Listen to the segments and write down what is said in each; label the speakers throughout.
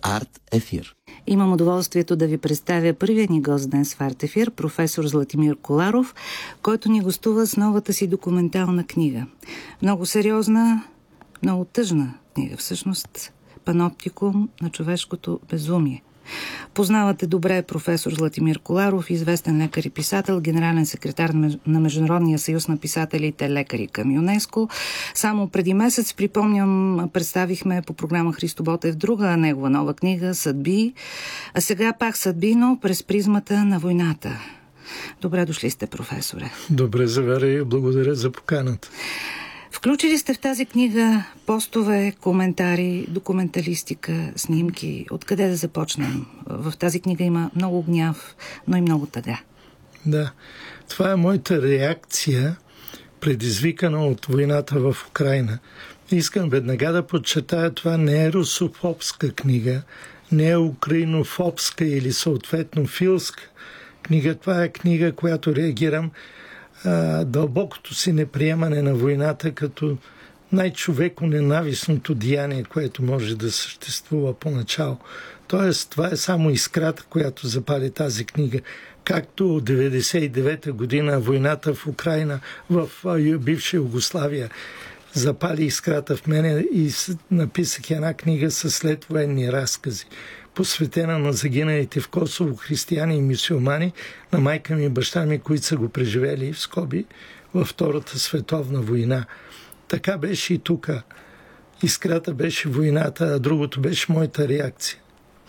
Speaker 1: Арт Ефир.
Speaker 2: Имам удоволствието да ви представя първия ни гост днес в Арт Ефир, професор Златимир Коларов, който ни гостува с новата си документална книга. Много сериозна, много тъжна книга, всъщност паноптикум на човешкото безумие. Познавате добре професор Златимир Коларов, известен лекар и писател, генерален секретар на Международния съюз на писателите лекари към ЮНЕСКО. Само преди месец, припомням, представихме по програма Христо Ботев друга негова нова книга «Съдби», а сега пак съдби, но през призмата на войната. Добре дошли сте, професоре.
Speaker 3: Добре заваря, благодаря за поканата.
Speaker 2: Включили сте в тази книга постове, коментари, документалистика, снимки. Откъде да започнем? В тази книга има много гняв, но и много тъга.
Speaker 3: Да, това е моята реакция, предизвикана от войната в Украйна. Искам веднага да подчертая, това не е русофобска книга, не е украинофобска или съответно филска книга. Това е книга, която реагирам дълбокото си неприемане на войната като най-човеконенавистното деяние, което може да съществува поначало. Тоест, това е само искрата, която запали тази книга. Както от 1999 година войната в Украйна, в бивша Югославия, запали искрата в мене и написах една книга с следвоенни разкази, посветена на загиналите в Косово християни и мюсюлмани, на майка ми и баща ми, които са го преживели в скоби във Втората световна война. Така беше и тук. Искрата беше войната, а другото беше моята реакция.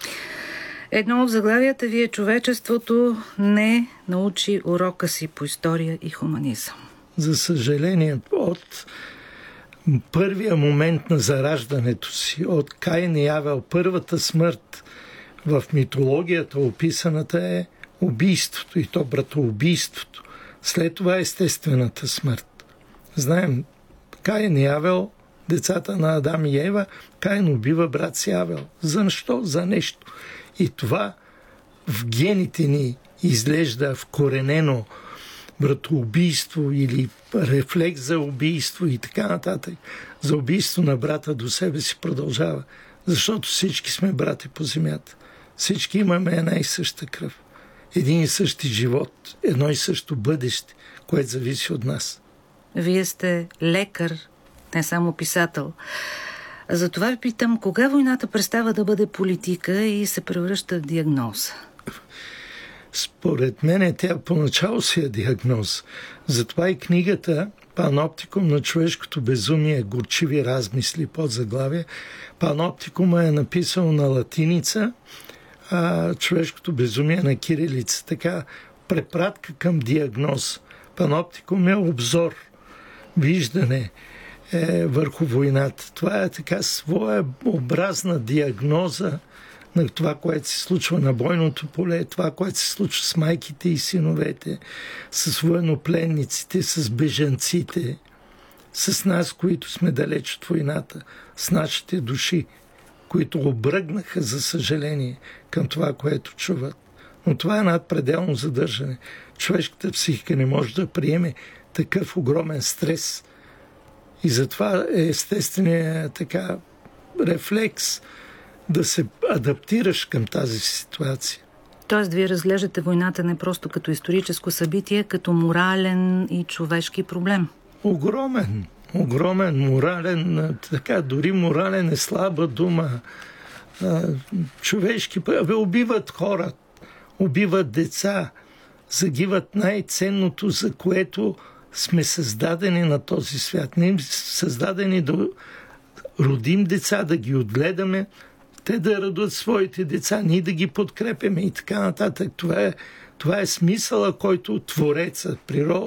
Speaker 2: Едно от заглавията ви е «Човечеството не научи урока си по история и хуманизъм».
Speaker 3: За съжаление, от първия момент на зараждането си, от Каин и Авел, първата смърт в митологията описаната е убийството, и то братоубийството. След това естествената смърт. Знаем, Каин и Авел, децата на Адам и Ева, Каин убива брат си Авел. Защо? За нещо. И това в гените ни изглежда вкоренено братоубийство или рефлекс за убийство и така нататък. За убийство на брата до себе си продължава. Защото всички сме брати по земята. Всички имаме една и съща кръв. Един и същи живот. Едно и също бъдеще, което зависи от нас.
Speaker 2: Вие сте лекар, не само писател. Затова ви питам, кога войната престава да бъде политика и се превръща в диагноза?
Speaker 3: Според мен тя поначало си е диагноз. Затова и книгата «Паноптикум на човешкото безумие, горчиви размисли» под заглавие. Паноптикума е написано на латиница, а човешкото безумие на кирилица. Така, препратка към диагноз. Паноптикум е обзор, виждане върху войната. Това е така своеобразна диагноза на това, което се случва на бойното поле, това, което се случва с майките и синовете, с военнопленниците, с бежанците, с нас, които сме далеч от войната, с нашите души, които обръгнаха, за съжаление, към това, което чуват. Но това е надпределно задържане. Човешката психика не може да приеме такъв огромен стрес. И затова е естественият така рефлекс да се адаптираш към тази ситуация.
Speaker 2: Тоест, вие разглеждате войната не просто като историческо събитие, като морален и човешки проблем.
Speaker 3: Огромен, морален, така, дори морален е слаба дума. Човешки, убиват хора, убиват деца, загиват най-ценното, за което сме създадени на този свят. Не създадени да родим деца, да ги отгледаме, те да радват своите деца, ние да ги подкрепяме и така нататък. Това е смисъла, който Твореца,